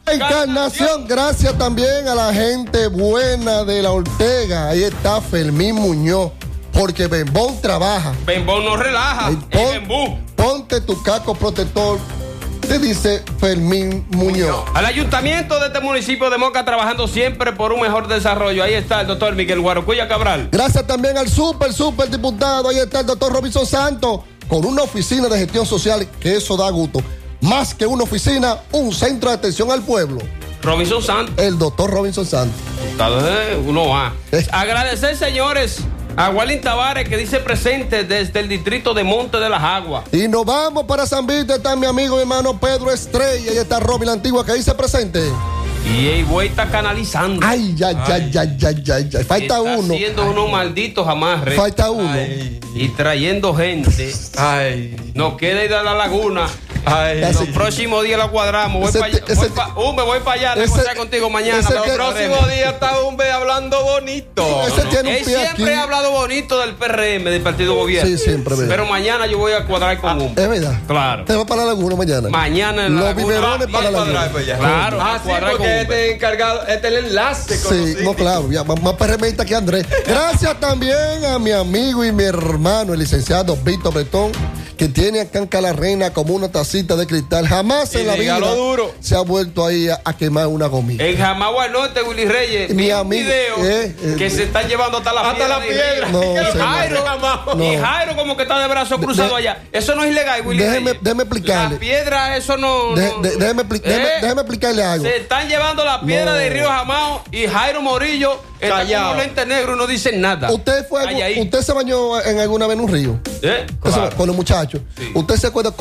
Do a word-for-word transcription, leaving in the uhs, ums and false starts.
Encarnación, gracias también a la gente buena de La Ortega. Ahí está Fermín Muñoz, porque Bembón trabaja. Bembón no relaja. Ay, pon, ponte tu casco protector, te dice Fermín Muñoz. Al ayuntamiento de este municipio de Moca trabajando siempre por un mejor desarrollo. Ahí está el doctor Miguel Guarocuya Cabral. Gracias también al super, super diputado. Ahí está el doctor Robinson Santos, con una oficina de gestión social, que eso da gusto. Más que una oficina, un centro de atención al pueblo. Robinson Santos. El doctor Robinson Santos. Uno A. Eh. Agradecer, señores, a Walin Tavares, que dice presente desde el distrito de Monte de las Aguas. Y nos vamos para San Vito. Está mi amigo y hermano Pedro Estrella. Ahí está Robin la Antigua, que dice presente. Y el güey está canalizando. Ay, ay, ay, ay, ay, ay, ay. Falta está uno. Haciendo ay. unos malditos amarres. Falta uno. Ay. Y trayendo gente. Ay. Nos queda ir a la laguna. Ay, los próximos días la cuadramos. Voy para allá. Voy pa, Umbe, voy para allá a negociar contigo mañana. Los próximos días está Umbe hablando bonito. Ese tiene un Él siempre aquí. ha hablado bonito del P R M, del Partido Gobierno. Sí, siempre. Pero verdad. Mañana yo voy a cuadrar con ah, Umbe. Es verdad. Claro. Te va para la laguna mañana. Mañana en la Los laguna. biberones para la laguna. Pues claro. Ah, sí, porque este encargado, este es el enlace con Sí, no, claro. Ya, más, más PRMista que Andrés. Gracias también a mi amigo y mi hermano, el licenciado Víctor Bretón, que tiene acá en Calarrena como una tacita de cristal. Jamás en la vida duro. se ha vuelto ahí a, a quemar una gomita. En Jamagua Norte, Willy Reyes, mi vi amigo, un video eh, eh, que eh, se están llevando hasta la hasta piedra. la piedra. No, y, Jairo, no. y Jairo como que está de brazo cruzado de, allá. Eso no es ilegal, Willy déjeme, Reyes. Déjeme explicarle. La piedra, eso no... De, no de, déjeme, eh, déjeme, déjeme explicarle algo. Se están llevando la piedra no. de Río Jamao y Jairo Morillo está con un lente negro y no dicen nada. ¿Usted, fue, usted se bañó en alguna vez en un río? ¿Eh? Claro. Con los muchachos. Sí. ¿Usted se acuerda